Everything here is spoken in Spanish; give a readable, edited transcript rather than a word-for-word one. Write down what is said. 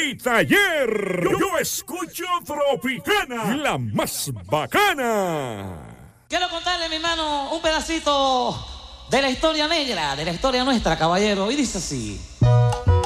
Mi taller. Yo escucho Tropicana, la más bacana. Quiero contarle, mi hermano, un pedacito de la historia negra, de la historia nuestra, caballero. Y dice así.